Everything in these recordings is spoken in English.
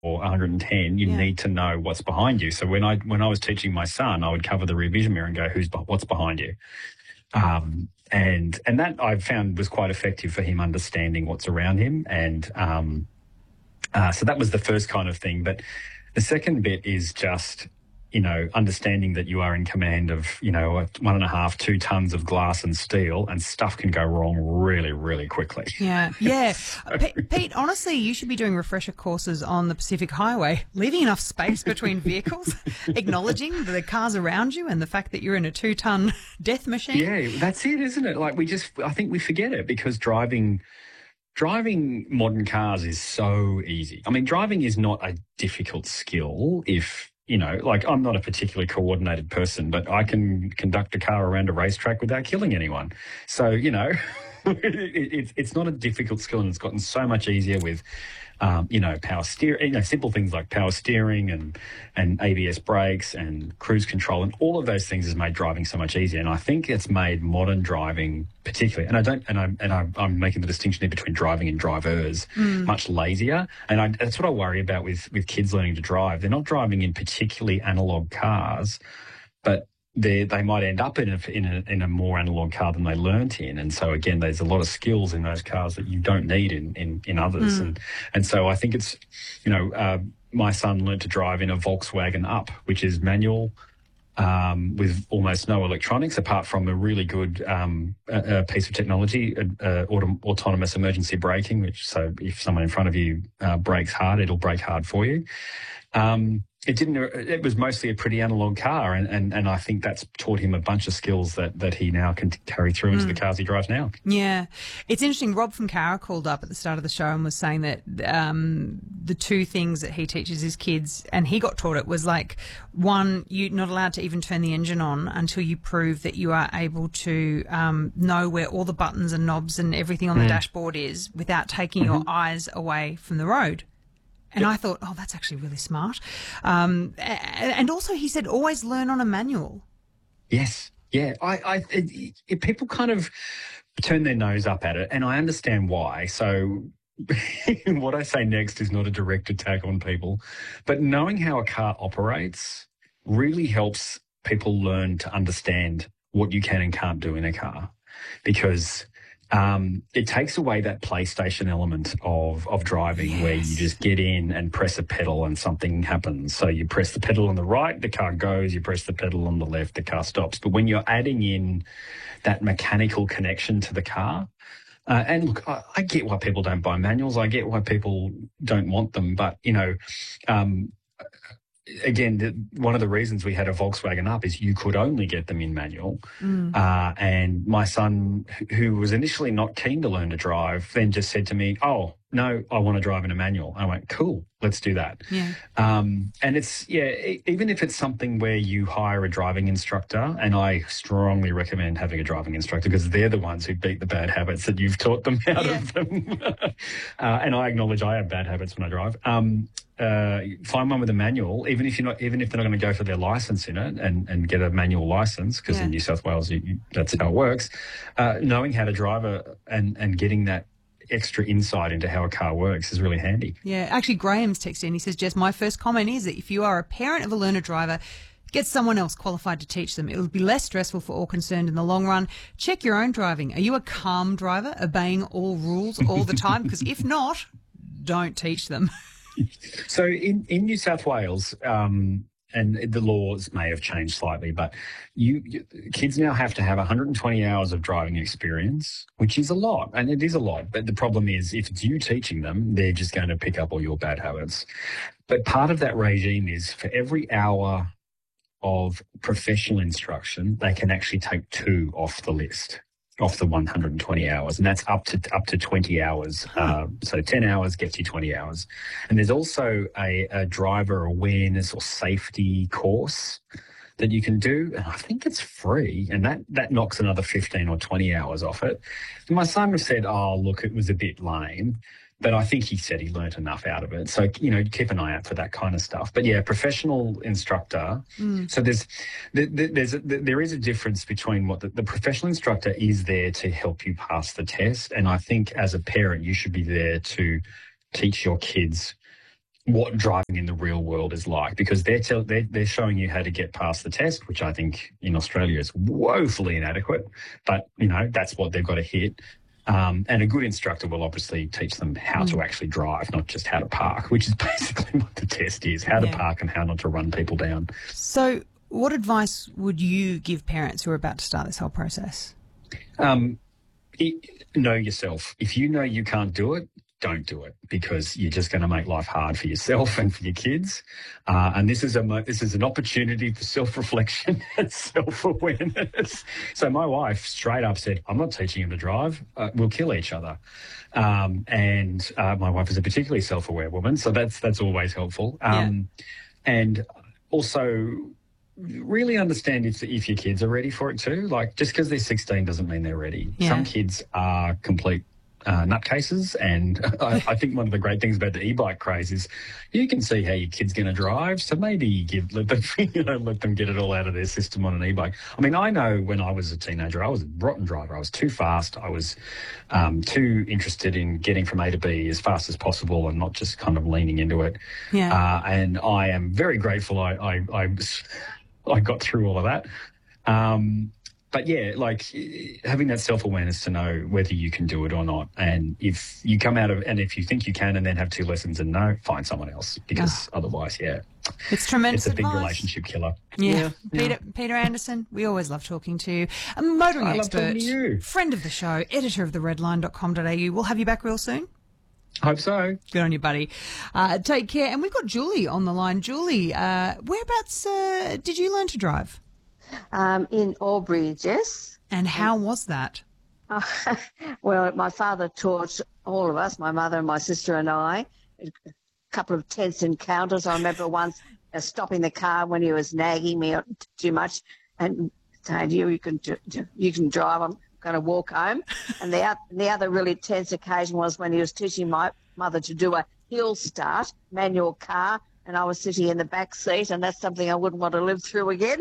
or 110, you need to know what's behind you. So when I was teaching my son, I would cover the rear vision mirror and go, what's behind you? And that I found was quite effective for him understanding what's around him. And so that was the first kind of thing. But the second bit is just, understanding that you are in command of, 1.5, 2 tons of glass and steel, and stuff can go wrong really, really quickly. Yeah. Pete, honestly, you should be doing refresher courses on the Pacific Highway, leaving enough space between vehicles, acknowledging the cars around you and the fact that you're in a 2-ton death machine. Yeah, that's it, isn't it? Like I think we forget it because driving modern cars is so easy. I mean, driving is not a difficult skill if, I'm not a particularly coordinated person, but I can conduct a car around a racetrack without killing anyone. So, it's not a difficult skill, and it's gotten so much easier with, power steering, simple things like power steering and ABS brakes and cruise control, and all of those things has made driving so much easier. And I think it's made modern driving particularly, I'm making the distinction here between driving and drivers, much lazier. And that's what I worry about with kids learning to drive. They're not driving in particularly analog cars, but they might end up in a more analog car than they learnt in. And so, again, there's a lot of skills in those cars that you don't need in others. And so I think it's, my son learnt to drive in a Volkswagen Up, which is manual, with almost no electronics apart from a really good piece of technology, autonomous emergency braking, so if someone in front of you brakes hard, it'll brake hard for you. It was mostly a pretty analog car, and I think that's taught him a bunch of skills that he now can carry through into the cars he drives now. Yeah. It's interesting. Rob from Cara called up at the start of the show and was saying that the 2 things that he teaches his kids, and he got taught it, was like, 1, you're not allowed to even turn the engine on until you prove that you are able to know where all the buttons and knobs and everything on the dashboard is without taking your eyes away from the road. And I thought, that's actually really smart. And also he said, always learn on a manual. Yes. Yeah. People kind of turn their nose up at it, and I understand why. So what I say next is not a direct attack on people, but knowing how a car operates really helps people learn to understand what you can and can't do in a car, because it takes away that PlayStation element of driving, where you just get in and press a pedal and something happens. So you press the pedal on the right, the car goes, you press the pedal on the left, the car stops. But when you're adding in that mechanical connection to the car, and look, I get why people don't buy manuals. I get why people don't want them. But, again, one of the reasons we had a Volkswagen Up is you could only get them in manual. And my son, who was initially not keen to learn to drive, then just said to me, "Oh, no, I want to drive in a manual." I went, "Cool, let's do that." Yeah. And it's, even if it's something where you hire a driving instructor, and I strongly recommend having a driving instructor because they're the ones who beat the bad habits that you've taught them out of them. And I acknowledge I have bad habits when I drive. Find one with a manual, even if they're not going to go for their license in it and get a manual license, because in New South Wales that's how it works. Knowing how to drive and getting that extra insight into how a car works is really handy. Yeah, actually, Graham's texted in. He says, Jess, my first comment is that if you are a parent of a learner driver, get someone else qualified to teach them. It will be less stressful for all concerned in the long run. Check your own driving. Are you a calm driver, obeying all rules all the time? Because if not, don't teach them. So in New South Wales, and the laws may have changed slightly, but kids now have to have 120 hours of driving experience, which is a lot, and it is a lot. But the problem is, if it's you teaching them, they're just going to pick up all your bad habits. But part of that regime is for every hour of professional instruction, they can actually take 2 off the list, off the 120 hours, and that's up to 20 hours. So 10 hours gets you 20 hours. And there's also a driver awareness or safety course that you can do, and I think it's free, and that knocks another 15 or 20 hours off it. And my son said, "Oh, look, it was a bit lame." But I think he said he learnt enough out of it. So, keep an eye out for that kind of stuff. But, yeah, professional instructor. So there is a difference between what the professional instructor is there to help you pass the test. And I think as a parent, you should be there to teach your kids what driving in the real world is like, because they're showing you how to get past the test, which I think in Australia is woefully inadequate. But that's what they've got to hit. And a good instructor will obviously teach them how to actually drive, not just how to park, which is basically what the test is: how to park and how not to run people down. So, what advice would you give parents who are about to start this whole process? Know yourself. If you know you can't do it, don't do it, because you're just going to make life hard for yourself and for your kids. And this is an opportunity for self-reflection and self-awareness. So my wife straight up said, "I'm not teaching him to drive. We'll kill each other." And my wife is a particularly self-aware woman, so that's always helpful. And also, really understand if your kids are ready for it too. Like, just because they're 16 doesn't mean they're ready. Some kids are complete nutcases, and I think one of the great things about the e-bike craze is you can see how your kid's going to drive, so maybe let them get it all out of their system on an e-bike. I mean, I know when I was a teenager, I was a rotten driver. I was too fast. I was too interested in getting from A to B as fast as possible and not just kind of leaning into it. And I am very grateful I got through all of that. But yeah, like having that self-awareness to know whether you can do it or not. And if you come out of, and if you think you can and then have 2 lessons and no, find someone else, because otherwise, it's tremendous. It's a big advice. Relationship killer. Peter Anderson, we always love talking to you. A motoring expert, friend of the show, editor of theredline.com.au. We'll have you back real soon. Hope so. Good on you, buddy. Take care. And we've got Julie on the line. Julie, whereabouts did you learn to drive? In Albury, Jess. And how was that? Well, my father taught all of us, my mother and my sister and I, a couple of tense encounters. I remember once stopping the car when he was nagging me too much and saying, you can drive, I'm going to walk home. And the other really tense occasion was when he was teaching my mother to do a hill start, manual car, and I was sitting in the back seat, and that's something I wouldn't want to live through again.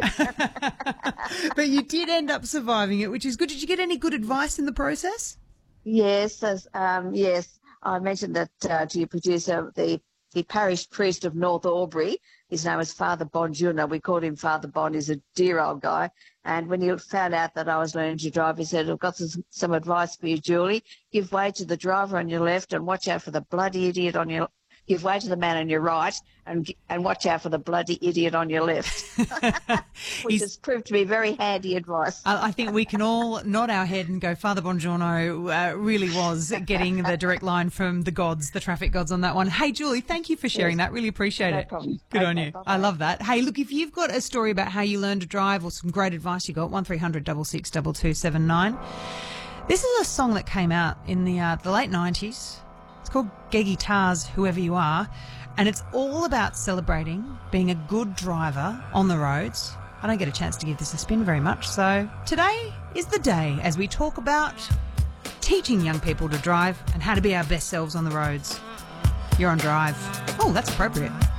But you did end up surviving it, which is good. Did you get any good advice in the process? Yes, yes. I mentioned that to your producer, the parish priest of North Albury. His name was Father Bond Jr. We called him Father Bond. He's a dear old guy. And when he found out that I was learning to drive, he said, "I've got some advice for you, Julie. Give way to the driver on your left and watch out for the bloody idiot on your Give way to the man on your right and watch out for the bloody idiot on your left," which has proved to be very handy advice. I think we can all nod our head and go, Father Bongiorno really was getting the direct line from the gods, the traffic gods on that one. Hey, Julie, thank you for sharing that. Really appreciate it. Problem. Good on you. Bye-bye. I love that. Hey, look, if you've got a story about how you learned to drive or some great advice you got, 1300 66 2279. This is a song that came out in the late 90s. It's called Geggy Tars, Whoever You Are, and it's all about celebrating being a good driver on the roads. I don't get a chance to give this a spin very much, so today is the day as we talk about teaching young people to drive and how to be our best selves on the roads. You're on Drive. Oh, that's appropriate.